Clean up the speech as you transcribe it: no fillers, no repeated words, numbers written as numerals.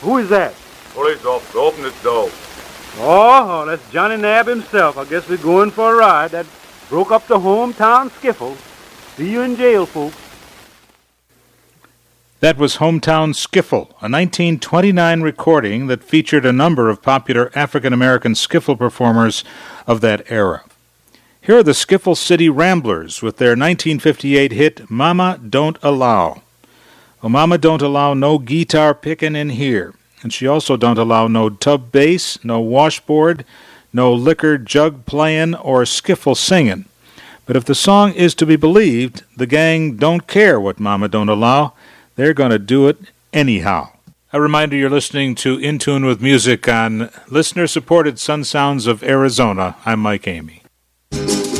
Who is that? Police officer, open this door. Oh, that's Johnny Nab himself. I guess we're going for a ride. That broke up the hometown skiffle. See you in jail, folks. That was Hometown Skiffle, a 1929 recording that featured a number of popular African-American skiffle performers of that era. Here are the Skiffle City Ramblers with their 1958 hit, Mama Don't Allow. Oh, Mama don't allow no guitar pickin' in here. And she also don't allow no tub bass, no washboard, no liquor jug playin' or skiffle singin'. But if the song is to be believed, the gang don't care what Mama don't allow. They're going to do it anyhow. A reminder, you're listening to In Tune with Music on listener-supported Sun Sounds of Arizona. I'm Mike Amey.